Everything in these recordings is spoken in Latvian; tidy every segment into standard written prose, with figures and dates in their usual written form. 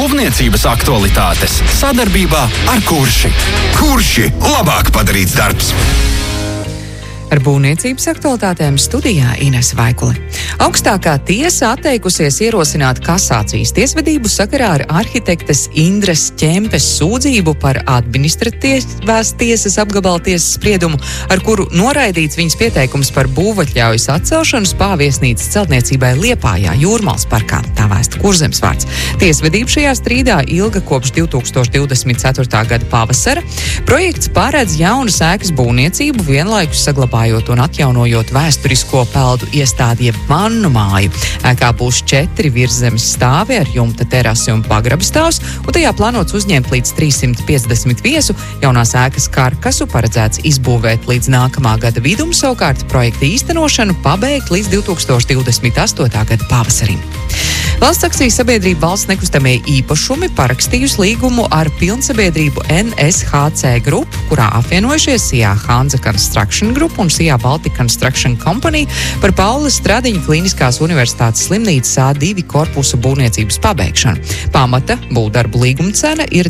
Būvniecības aktualitātes sadarbībā ar Kurši. Kurši - labāk padarīts darbs. Ar būvniecības aktualitātēm studijā Ines Vaikule. Augstākā tiesa atteikusies ierosināt kasācijas tiesvedību sakarā ar arhitektes Indres Ķempes sūdzību par administratīvās tiesas apgabala tiesas spriedumu, ar kuru noraidīts viņas pieteikums par būvatļaujas atcelšanu spāviesnīcas celtniecībai Liepājā, Jūrmales parkā, tā vēsta Kurzemes vārds. Tiesvedība šajā strīdā ilga kopš 2024. gada pavasara. Projekts paredz jaunas ēkas būvniecību, vienlaikus saglabājot un atjaunojot vēsturisko peldu iestādi jeb vannu māju. Ēkā būs 4 virszemes stāvi ar jumta terasi un pagrabstāvs, un tajā plānots uzņemt līdz 350 viesu. Jaunās ēkas karkasu paredzēts izbūvēt līdz nākamā gada vidum, savukārt projekta īstenošanu pabeigt līdz 2028. gada pavasarim. Valsts akciju sabiedrība Valsts nekustamie īpašumi parakstījusi līgumu ar pilnsabiedrību NSHC Group, kurā apvienojušies Sijā Hanza Construction Group un Sijā Baltic Construction Company par Paules Stradiņa Kliniskās universitātes slimnīcas A2 korpusu būvniecības pabeigšanu. Pamata būvdarbu līguma cena ir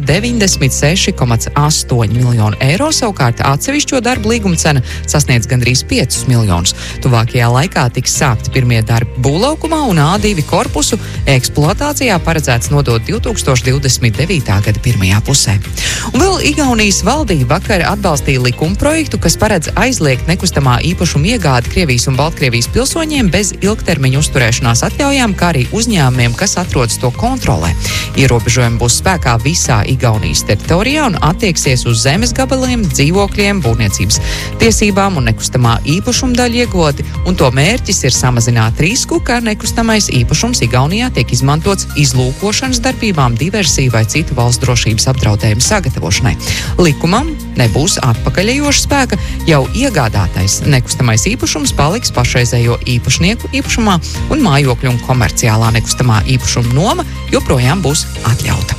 96,8 miljonu eiro, savukārt atsevišķo darbu līguma cena sasniedz gandrīz 5 miljonus. Tuvākajā laikā tiks sākti pirmie darbi būvlaukumā un A2 korpusu eksploatācijā paredzēts nodot 2029. gada pirmajā pusē. Un vēl Igaunijas valdība vakar atbalstīja likumprojektu, kas paredz aizliegt nekustamā īpašuma iegādi Krievijas un Baltkrievijas pilsoņiem bez ilgtermiņa uzturēšanās atļaujām, kā arī uzņēmumiem, kas atrodas to kontrolē. Ierobežojumi būs spēkā visā Igaunijas teritorijā un attieksies uz zemes gabaliem, dzīvokļiem, būvniecības tiesībām un nekustamā īpašuma daļu iegodi, un to mērķis ir samazināt risku, ka nekustamais īpašums Igaunijā tiek izmantots izlūkošanas darbībām, diversiju vai citu valsts drošības apdraudējumu sagatavošanai. Likumam nebūs atpakaļejoša spēka, jau iegādātais nekustamais īpašums paliks pašreizējo īpašnieku īpašumā un mājokļu un komerciālā nekustamā īpašuma noma joprojām būs atļauta.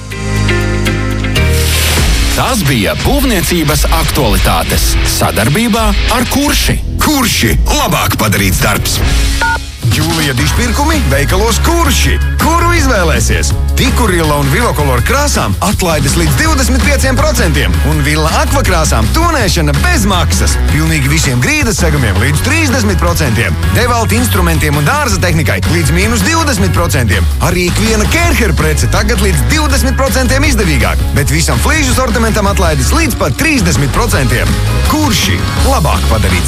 Tas bija Būvniecības aktualitātes sadarbībā ar Kurši. Kurši - labāk padarīts darbs. Jūlija dižpirkumi veikalos Kurši. Kuru izvēlēsies? Tikurila un Vilokolor krāsām atlaides līdz 25% un Villa Aqua krāsām tonēšana bez maksas. Pilnīgi visiem grīdas segumiem līdz 30%. Devalta instrumentiem un dārza tehnikai līdz -20%. Arī ikviena Kerher prece tagad līdz 20% izdevīgāk, bet visam flīžu sortimentam atlaides līdz pat 30%. Kurši - labāk padarīts